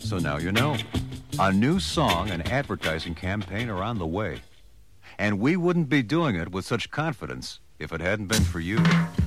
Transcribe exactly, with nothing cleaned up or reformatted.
So now you know. A new song and advertising campaign are on the way. And we wouldn't be doing it with such confidence if it hadn't been for you.